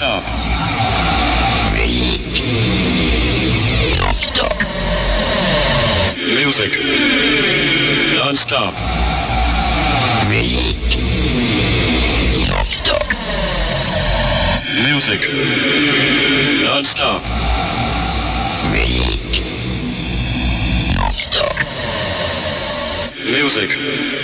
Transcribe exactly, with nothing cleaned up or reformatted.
Non-stop. Musique. Non-stop. Music. Non-stop. Musique. Non-stop. Music. Non-stop. Musique. Non-stop. Music.